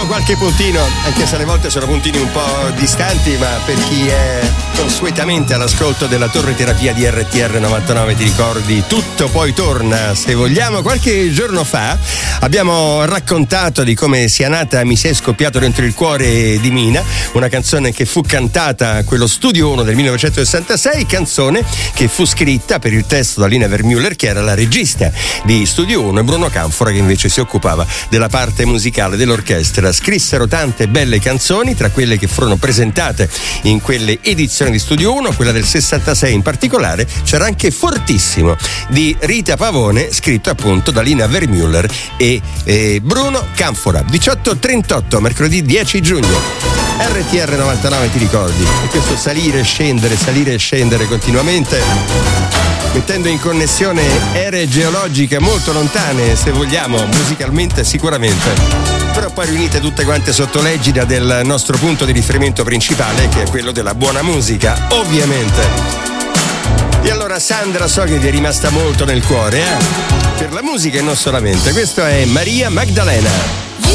Mettiamo qualche puntino, anche se alle volte sono puntini un po' distanti, ma per chi è consuetamente all'ascolto della torre terapia di RTR 99 ti ricordi, tutto poi torna. Se vogliamo, qualche giorno fa abbiamo raccontato di come sia nata Mi sei scoppiato dentro il cuore di Mina, una canzone che fu cantata a quello Studio 1 del 1966, canzone che fu scritta per il testo da Lina Wertmüller, che era la regista di Studio 1, e Bruno Canfora, che invece si occupava della parte musicale dell'orchestra. Scrissero tante belle canzoni, tra quelle che furono presentate in quelle edizioni di Studio 1, quella del 66 in particolare, c'era anche Fortissimo di Rita Pavone, scritto appunto da Lina Wertmüller e Bruno Canfora. 18:38, mercoledì 10 giugno. RTR 99 ti ricordi? E questo salire e scendere continuamente, mettendo in connessione ere geologiche molto lontane, se vogliamo, musicalmente sicuramente, però poi riunite tutte quante sotto l'egida del nostro punto di riferimento principale, che è quello della buona musica, ovviamente. E allora Sandra, so che vi è rimasta molto nel cuore, per la musica e non solamente. Questo è Maria Magdalena.